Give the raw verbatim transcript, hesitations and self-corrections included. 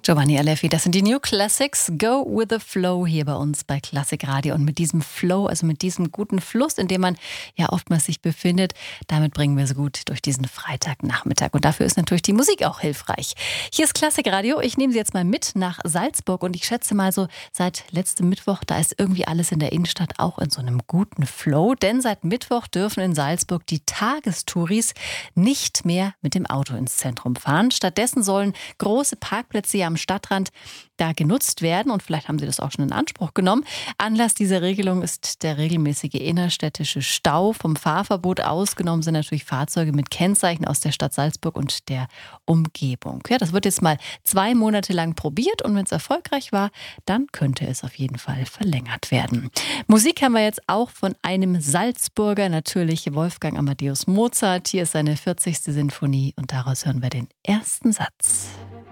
Giovanni Aleffi, das sind die New Classics. Go with the Flow hier bei uns bei Klassik Radio. Und mit diesem Flow, also mit diesem guten Fluss, in dem man ja oftmals sich befindet, damit bringen wir so gut durch diesen Freitagnachmittag. Und dafür ist natürlich die Musik auch hilfreich. Hier ist Klassik Radio. Ich nehme Sie jetzt mal mit nach Salzburg. Und ich schätze mal so, seit letztem Mittwoch, da ist irgendwie alles in der Innenstadt auch in so einem guten Flow. Denn seit Mittwoch dürfen in Salzburg die Tagestouris nicht mehr mit dem Auto ins Zentrum fahren. Stattdessen sollen große Parkplätze ja am Stadtrand da genutzt werden. Und vielleicht haben Sie das auch schon in Anspruch genommen. Anlass dieser Regelung ist der regelmäßige innerstädtische Stau. Vom Fahrverbot ausgenommen sind natürlich Fahrzeuge mit Kennzeichen aus der Stadt Salzburg und der Umgebung. Ja, das wird jetzt mal zwei Monate lang probiert. Und wenn es erfolgreich war, dann könnte es auf jeden Fall verlängert werden. Musik haben wir jetzt auch von einem Salzburger, natürlich Wolfgang Amadeus Mozart. Hier ist seine vierzigste Sinfonie und daraus hören wir den ersten Satz.